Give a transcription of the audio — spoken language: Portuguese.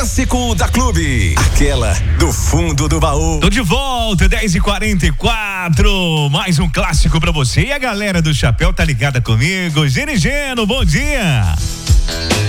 Clássico da Clube, aquela do fundo do baú. Tô de volta, 10h44, mais um clássico pra você. E a galera do Chapéu tá ligada comigo. Gerigeno, bom dia.